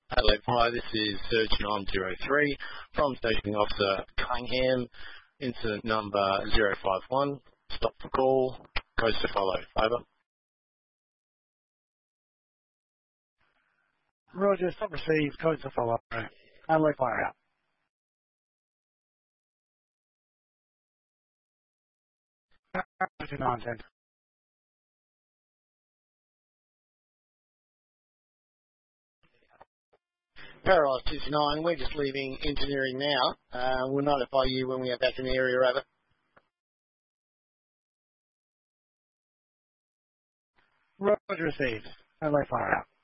Adelaide Fire, this is Surge 903 from Stationing Officer Cunningham, incident number 051, stop for call, codes to follow, over. Roger, stop received, codes to follow. Adelaide Fire out. Nonsense. Paradise 229, we're just leaving engineering now. We'll notify you when we are back in the area, over. Roger received. Adelaide Fire out.